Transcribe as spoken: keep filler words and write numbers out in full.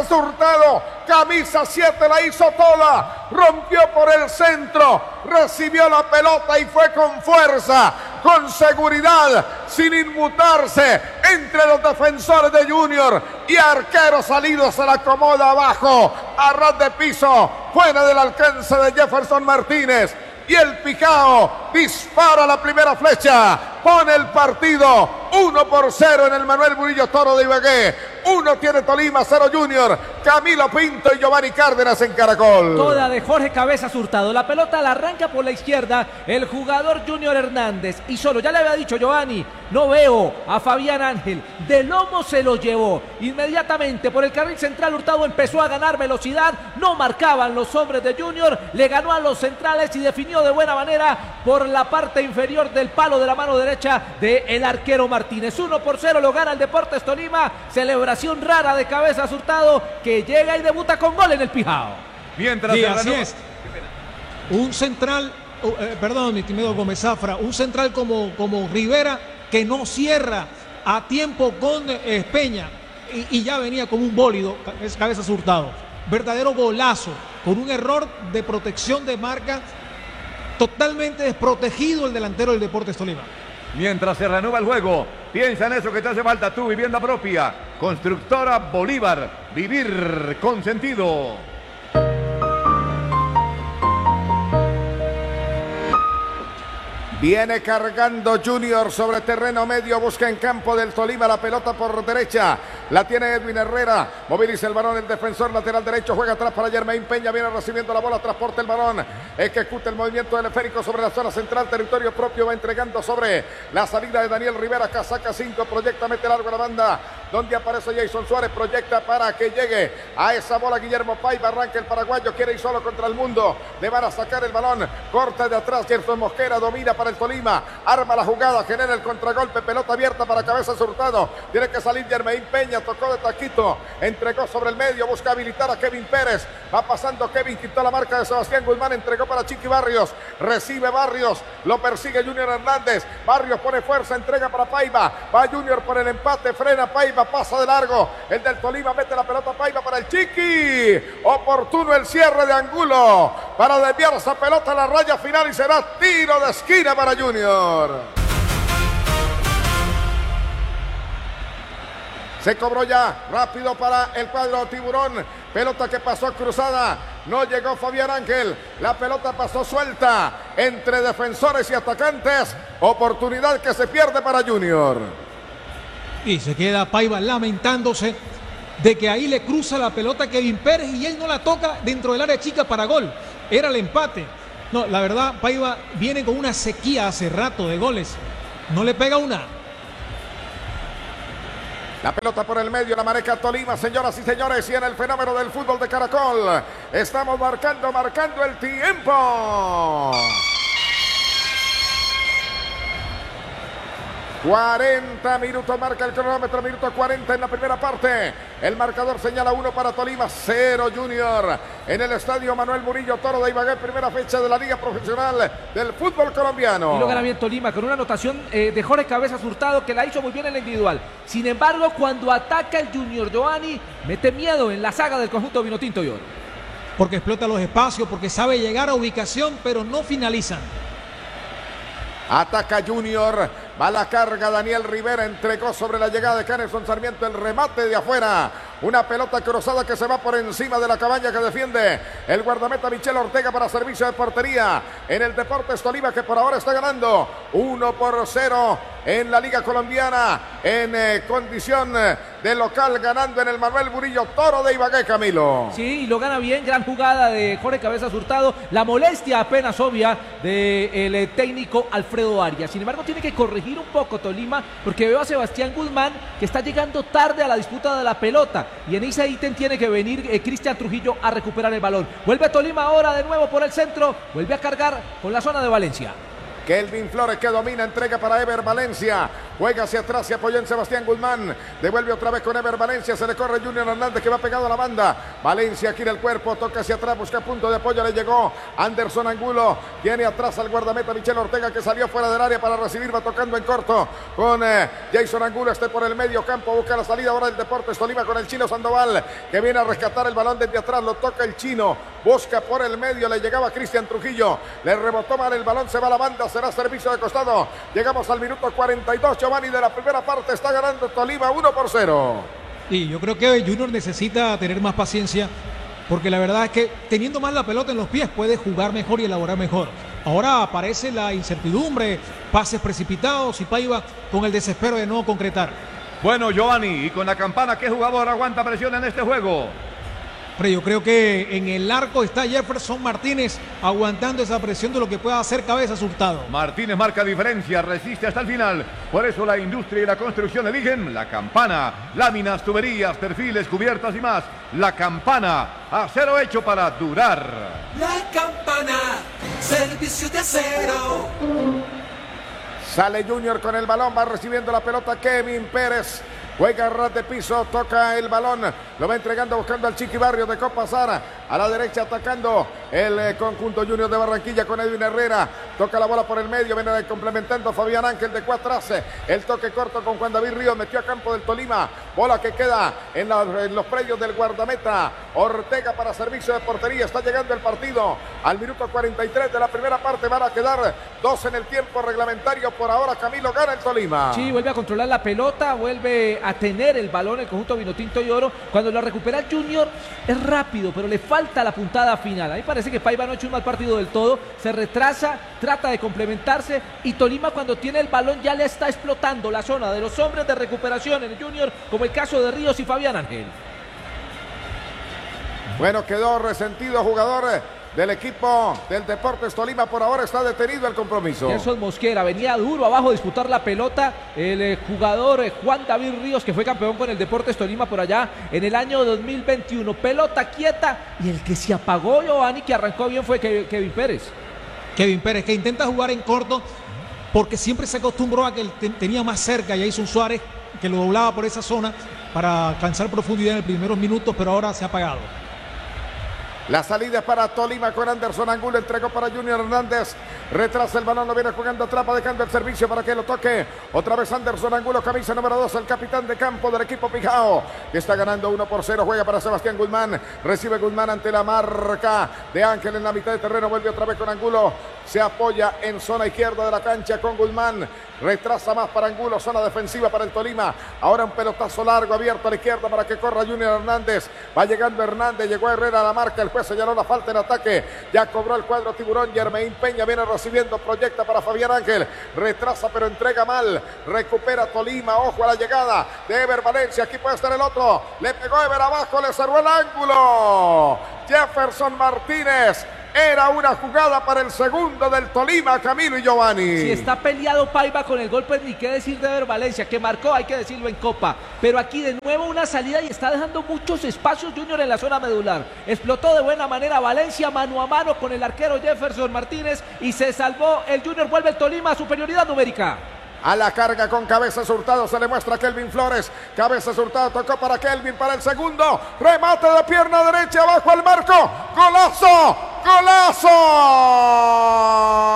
Cabezas Hurtado, camisa siete, la hizo toda, rompió por el centro, recibió la pelota y fue con fuerza, con seguridad, sin inmutarse entre los defensores de Junior y arquero salido se la acomoda abajo, a ras de piso, fuera del alcance de Jefferson Martínez. Y el Picao dispara la primera flecha, pone el partido uno por cero en el Manuel Murillo Toro de Ibagué. Uno tiene Tolima, cero Junior. Camilo Pinto y Giovanni Cárdenas en Caracol. Toda de Jorge Cabezas Hurtado. La pelota la arranca por la izquierda el jugador Junior Hernández. Y solo, ya le había dicho Giovanni, no veo a Fabián Ángel. De lomo se lo llevó. Inmediatamente por el carril central Hurtado empezó a ganar velocidad. No marcaban los hombres de Junior. Le ganó a los centrales y definió de buena manera por la parte inferior del palo de la mano derecha del arquero Martínez. uno por cero lo gana el Deportes Tolima. Celebración rara de Cabezas Hurtado que llega y debuta con gol en el Pijao. Mientras sí, se así renueva... es. Un central, uh, eh, perdón, mi estimado Gómez Zafra, un central como, como Rivera que no cierra a tiempo con eh, Peña y, y ya venía como un bólido, es Cabezas Hurtado. Verdadero golazo, con un error de protección de marca, totalmente desprotegido el delantero del Deportes Tolima. Mientras se reanuda el juego, piensa en eso que te hace falta, tu vivienda propia. Constructora Bolívar, vivir con sentido. Viene cargando Junior sobre terreno medio, busca en campo del Tolima la pelota por derecha, la tiene Edwin Herrera, moviliza el balón el defensor lateral derecho, juega atrás para Jermaine Peña, viene recibiendo la bola, transporta el balón, ejecuta el movimiento del esférico sobre la zona central, territorio propio, va entregando sobre la salida de Daniel Rivera, casaca cinco, proyecta, mete largo a la banda, donde aparece Jason Suárez, proyecta para que llegue a esa bola Guillermo Paiva, arranca el paraguayo, quiere ir solo contra el mundo, le van a sacar el balón, corta de atrás, Gerson Mosquera, domina para el Tolima, arma la jugada, genera el contragolpe, pelota abierta para Cabezas Hurtado, tiene que salir Jermaine Peña, tocó de taquito, entregó sobre el medio, busca habilitar a Kevin Pérez, va pasando Kevin, quitó la marca de Sebastián Guzmán, entregó para Chiqui Barrios, recibe Barrios, lo persigue Junior Hernández, Barrios pone fuerza, entrega para Paiva, va Junior por el empate, frena Paiva, pasa de largo, el del Tolima mete la pelota Paiva para el Chiqui, oportuno el cierre de Angulo, para desviar esa pelota a la raya final y será tiro de esquina para Junior. Se cobró ya, rápido para el cuadro Tiburón, pelota que pasó cruzada, no llegó Fabián Ángel, la pelota pasó suelta entre defensores y atacantes, oportunidad que se pierde para Junior. Y se queda Paiva lamentándose de que ahí le cruza la pelota a Kevin Pérez y él no la toca dentro del área chica para gol, era el empate. No, la verdad, Paiva viene con una sequía hace rato de goles, no le pega una. La pelota por el medio, la maneja Tolima, señoras y señores, y en el fenómeno del fútbol de Caracol, estamos marcando, marcando el tiempo. cuarenta minutos marca el cronómetro, minuto cuarenta en la primera parte. El marcador señala uno para Tolima, cero Junior. En el estadio Manuel Murillo Toro de Ibagué, primera fecha de la Liga Profesional del Fútbol Colombiano. Y lo gana bien Tolima con una anotación eh, de Jorge Cabezas Hurtado que la hizo muy bien en la individual. Sin embargo, cuando ataca el Junior, Giovanni mete miedo en la saga del conjunto Vinotinto y Oro. Porque explota los espacios, porque sabe llegar a ubicación, pero no finalizan. Ataca Junior, va la carga Daniel Rivera, entregó sobre la llegada de Kennerson Sarmiento el remate de afuera. Una pelota cruzada que se va por encima de la cabaña que defiende el guardameta Michel Ortega para servicio de portería en el Deportes Tolima, que por ahora está ganando uno por cero en la Liga Colombiana en eh, condición de local, ganando en el Manuel Murillo Toro de Ibagué, Camilo. Sí, y lo gana bien, gran jugada de Jorge Cabezas Hurtado, la molestia apenas obvia del técnico Alfredo Arias. Sin embargo, tiene que corregir un poco Tolima, porque veo a Sebastián Guzmán que está llegando tarde a la disputa de la pelota, y en ese ítem tiene que venir eh, Cristian Trujillo a recuperar el balón. Vuelve Tolima ahora de nuevo por el centro, vuelve a cargar con la zona de Valencia. Kelvin Flores que domina, entrega para Ever Valencia, juega hacia atrás, se apoya en Sebastián Guzmán, devuelve otra vez con Ever Valencia, se le corre Junior Hernández que va pegado a la banda, Valencia gira el cuerpo, toca hacia atrás, busca punto de apoyo, le llegó Anderson Angulo, tiene atrás al guardameta Michel Ortega que salió fuera del área para recibir, va tocando en corto con eh, Jason Angulo, este por el medio campo, busca la salida ahora el Deportes Tolima con el Chino Sandoval, que viene a rescatar el balón desde atrás, lo toca el Chino, busca por el medio, le llegaba Cristian Trujillo, le rebotó mal el balón, se va a la banda, será servicio de costado, llegamos al minuto cuarenta y dos, Giovanni, de la primera parte, está ganando Tolima uno por cero. Y yo creo que Junior necesita tener más paciencia, porque la verdad es que teniendo más la pelota en los pies puede jugar mejor y elaborar mejor. Ahora aparece la incertidumbre, pases precipitados y Paiva con el desespero de no concretar. Bueno, Giovanni, y con la campana, ¿qué jugador aguanta presión en este juego? Pero yo creo que en el arco está Jefferson Martínez aguantando esa presión de lo que pueda hacer Cabezas Hurtado. Martínez marca diferencia, resiste hasta el final. Por eso la industria y la construcción eligen la campana. Láminas, tuberías, perfiles, cubiertas y más. La campana, acero hecho para durar. La campana, servicio de acero. Sale Junior con el balón, va recibiendo la pelota Kevin Pérez. Juega a ras de piso, toca el balón, lo va entregando buscando al Chiqui Barrio, dejó pasar a la derecha atacando el eh, conjunto Junior de Barranquilla con Edwin Herrera, toca la bola por el medio, viene complementando Fabián Ángel de cuatro atrás, el toque corto con Juan David Ríos, metió a campo del Tolima, bola que queda en, la, en los predios del guardameta, Ortega para servicio de portería, está llegando el partido al minuto cuarenta y tres de la primera parte, van a quedar dos en el tiempo reglamentario, por ahora Camilo gana el Tolima. Sí, vuelve a controlar la pelota, vuelve a a tener el balón el conjunto Vinotinto y Oro. Cuando lo recupera el Junior es rápido, pero le falta la puntada final. A mí parece que Paiva no ha hecho un mal partido del todo, se retrasa, trata de complementarse y Tolima cuando tiene el balón ya le está explotando la zona de los hombres de recuperación en el Junior, como el caso de Ríos y Fabián Ángel. Bueno, quedó resentido jugador del equipo del Deportes Tolima, por ahora está detenido el compromiso. Gerson Mosquera venía duro abajo a disputar la pelota, el eh, jugador eh, Juan David Ríos, que fue campeón con el Deportes Tolima por allá en el año dos mil veintiuno, pelota quieta, y el que se apagó, Giovanni, que arrancó bien fue Kevin Pérez. Kevin Pérez, que intenta jugar en corto, porque siempre se acostumbró a que él te tenía más cerca, y Jason Suárez, que lo doblaba por esa zona para alcanzar profundidad en los primeros minutos, pero ahora se ha apagado. La salida es para Tolima con Anderson Angulo, entregó para Junior Hernández, retrasa el balón, lo viene jugando, atrapa, dejando el servicio para que lo toque, otra vez Anderson Angulo, camisa número dos, el capitán de campo del equipo Pijao, que está ganando uno por cero, juega para Sebastián Guzmán, recibe Guzmán ante la marca de Ángel en la mitad de terreno, vuelve otra vez con Angulo, se apoya en zona izquierda de la cancha con Guzmán, retrasa más para Angulo, zona defensiva para el Tolima, ahora un pelotazo largo abierto a la izquierda para que corra Junior Hernández, va llegando Hernández, llegó Herrera a la marca, el juez señaló la falta en ataque, ya cobró el cuadro Tiburón, Germain Peña viene recibiendo, proyecta para Fabián Ángel, retrasa pero entrega mal, recupera Tolima, ojo a la llegada de Ever Valencia, aquí puede estar el otro, le pegó Ever abajo, le cerró el ángulo, Jefferson Martínez. Era una jugada para el segundo del Tolima, Camilo y Giovanni. Si está peleado Paiva con el golpe, ni qué decir de Ever Valencia, que marcó, hay que decirlo en Copa. Pero aquí de nuevo una salida y está dejando muchos espacios Junior en la zona medular. Explotó de buena manera Valencia mano a mano con el arquero Jefferson Martínez y se salvó el Junior, vuelve el Tolima a superioridad numérica. A la carga con Cabezas Hurtado, se le muestra a Kelvin Flores. Cabezas Hurtado tocó para Kelvin para el segundo. Remate de pierna derecha, abajo al marco. ¡Golazo! ¡Golazo!